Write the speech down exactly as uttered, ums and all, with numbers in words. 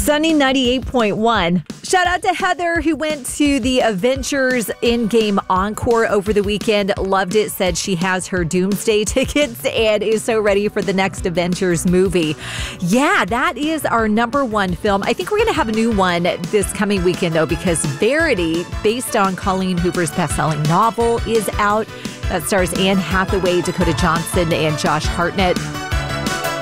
Sunny ninety-eight point one. Shout out to Heather, who went to the Avengers in-game encore over the weekend. Loved it. Said she has her Doomsday tickets and is so ready for the next Avengers movie. Yeah, that is our number one film. I think we're going to have a new one this coming weekend, though, because Verity, based on Colleen Hoover's best-selling novel, is out. That stars Anne Hathaway, Dakota Johnson, and Josh Hartnett.